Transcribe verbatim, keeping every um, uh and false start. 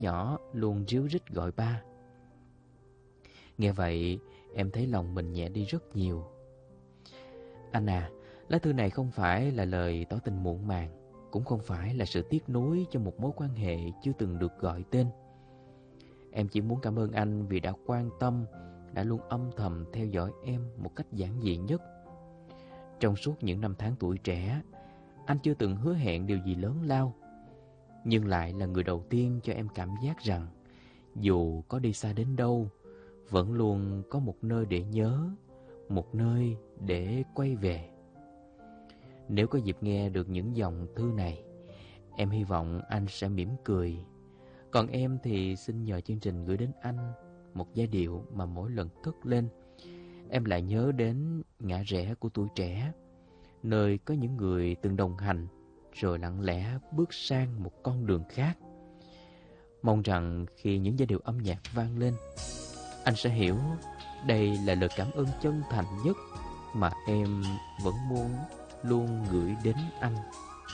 nhỏ luôn ríu rít gọi ba. Nghe vậy, em thấy lòng mình nhẹ đi rất nhiều. Anh à, lá thư này không phải là lời tỏ tình muộn màng, cũng không phải là sự tiếc nuối cho một mối quan hệ chưa từng được gọi tên. Em chỉ muốn cảm ơn anh vì đã quan tâm, đã luôn âm thầm theo dõi em một cách giản dị nhất. Trong suốt những năm tháng tuổi trẻ, anh chưa từng hứa hẹn điều gì lớn lao, nhưng lại là người đầu tiên cho em cảm giác rằng dù có đi xa đến đâu, vẫn luôn có một nơi để nhớ, một nơi để quay về. Nếu có dịp nghe được những dòng thư này, em hy vọng anh sẽ mỉm cười. Còn em thì xin nhờ chương trình gửi đến anh một giai điệu mà mỗi lần cất lên, em lại nhớ đến ngã rẽ của tuổi trẻ, nơi có những người từng đồng hành rồi lặng lẽ bước sang một con đường khác. Mong rằng khi những giai điệu âm nhạc vang lên, anh sẽ hiểu đây là lời cảm ơn chân thành nhất mà em vẫn muốn luôn gửi đến anh.